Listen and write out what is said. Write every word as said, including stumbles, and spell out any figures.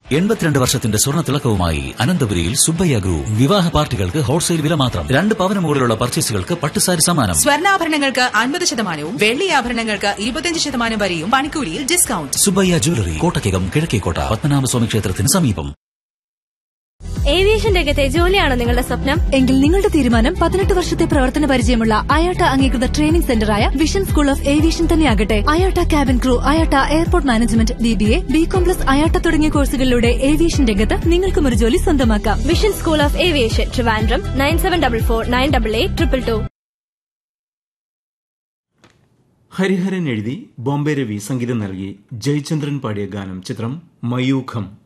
എൺപത്തിരണ്ട് വർഷത്തിന്റെ സ്വർണ്ണ തിളക്കവുമായി അനന്തപുരിയിൽ സുബ്ബയ്യ ഗ്രൂപ്പ്. വിവാഹ പാർട്ടികൾക്ക് ഹോൾസെയിൽ വില മാത്രം. രണ്ട് പവന് മുകളിലുള്ള പർച്ചേസുകൾക്ക് പട്ടുസാരി സമ്മാനം. സ്വർണ്ണാഭരണങ്ങൾക്ക് അൻപത് ശതമാനവും വെള്ളി ആഭരണങ്ങൾക്ക് ഇരുപത്തിയഞ്ച് ശതമാനം വരെയും പണിക്കൂലിയിൽ ഡിസ്കൗണ്ട്. സുബ്ബയ്യ ജ്വല്ലറി, കോട്ടക്കകം കിഴക്കേക്കോട്ട, പത്മനാഭസ്വാമി ക്ഷേത്രത്തിന് സമീപം. ഏവിയേഷൻ രംഗത്തെ ജോലിയാണോ നിങ്ങളുടെ സ്വപ്നം? എങ്കിൽ നിങ്ങളുടെ തീരുമാനം പതിനെട്ട് വർഷത്തെ പ്രവർത്തന പരിചയമുള്ള അയാട്ട അംഗീകൃത training സെന്ററായ vision school of aviation തന്നെയാകട്ടെ. IATA cabin crew, IATA airport management, B B A, B കോംപ്ലസ്, IATA തുടങ്ങിയ കോഴ്സുകളിലൂടെ ഏവിയേഷൻ രംഗത്ത് നിങ്ങൾക്കും ഒരു ജോലി സ്വന്തമാക്കാം. Vision school of aviation, Trivandrum, nine seven double four nine double eight triple two. Hariharan എഴുതി ബോംബെ രവി സംഗീതം നൽകി ജയചന്ദ്രൻ പാടിയ ഗാനം. ചിത്രം മയൂഖം.